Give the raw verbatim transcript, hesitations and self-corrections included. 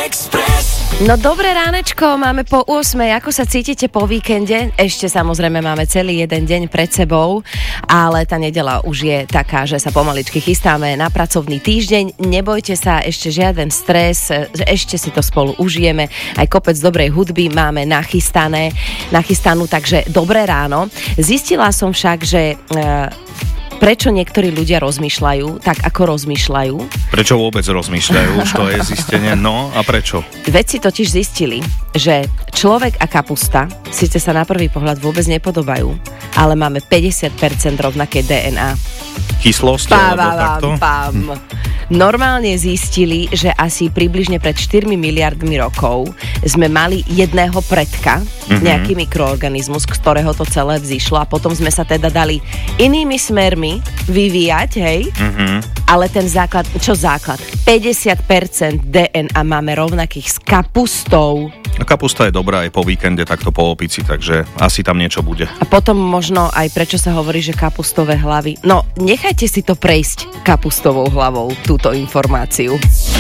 No dobré ránečko, máme po ôsmej. Ako sa cítite po víkende? Ešte samozrejme máme celý jeden deň pred sebou, ale tá nedeľa už je taká, že sa pomaličky chystáme na pracovný týždeň. Nebojte sa, ešte žiaden stres, ešte si to spolu užijeme. Aj kopec dobrej hudby máme nachystané, nachystanú, takže dobré ráno. Zistila som však, že E, prečo niektorí ľudia rozmýšľajú tak, ako rozmýšľajú. Prečo vôbec rozmýšľajú? Už to je zistenie. No a prečo? Vedci totiž zistili, že človek a kapusta síce sa na prvý pohľad vôbec nepodobajú, ale máme päťdesiat percent rovnaké dé en á. Kyslosť alebo takto? Pám. Normálne zistili, že asi približne pred štyrmi miliardmi rokov sme mali jedného predka, mm-hmm. nejaký mikroorganizmus, z ktorého to celé vzýšlo a potom sme sa teda dali inými smermi vyvíjať, hej? Mm-hmm. Ale ten základ, čo základ? päťdesiat percent dé en á máme rovnakých s kapustou. A kapusta je dobrá aj po víkende, takto po opici, takže asi tam niečo bude. A potom možno aj prečo sa hovorí, že kapustové hlavy. No, nechajte si to prejsť kapustovou hlavou, túto informáciu.